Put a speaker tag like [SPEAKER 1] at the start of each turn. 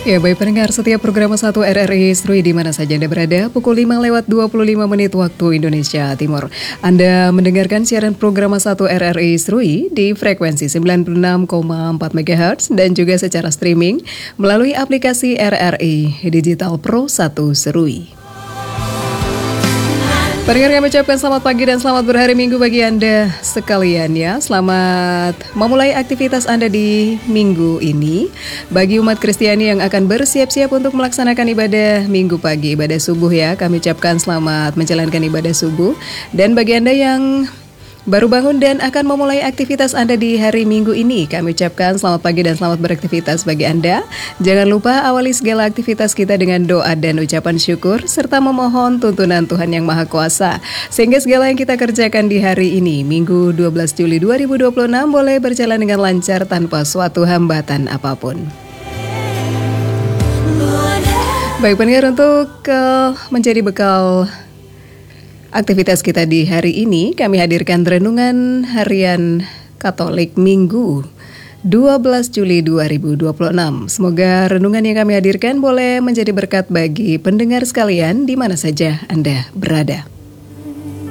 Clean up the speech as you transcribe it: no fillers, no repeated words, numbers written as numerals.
[SPEAKER 1] Ya, baik pendengar, setiap program 1 RRI Instrui di mana saja Anda berada, pukul 5:25 waktu Indonesia Timur. Anda mendengarkan siaran program 1 RRI Instrui di frekuensi 96,4 MHz dan juga secara streaming melalui aplikasi RRI Digital Pro 1 Serui. Pendengar, kami ucapkan selamat pagi dan selamat berhari Minggu bagi Anda sekalian ya. Selamat memulai aktivitas Anda di minggu ini. Bagi umat Kristiani yang akan bersiap-siap untuk melaksanakan ibadah minggu pagi, ibadah subuh ya, kami ucapkan selamat menjalankan ibadah subuh. Dan bagi Anda yang baru bangun dan akan memulai aktivitas Anda di hari Minggu ini, kami ucapkan selamat pagi dan selamat beraktivitas bagi Anda. Jangan lupa awali segala aktivitas kita dengan doa dan ucapan syukur, serta memohon tuntunan Tuhan Yang Maha Kuasa. Sehingga segala yang kita kerjakan di hari ini, Minggu 12 Juli 2026, boleh berjalan dengan lancar tanpa suatu hambatan apapun. Baik pendengar, untuk menjadi bekal aktivitas kita di hari ini, kami hadirkan renungan harian Katolik Minggu 12 Juli 2026. Semoga renungan yang kami hadirkan boleh menjadi berkat bagi pendengar sekalian di mana saja Anda berada.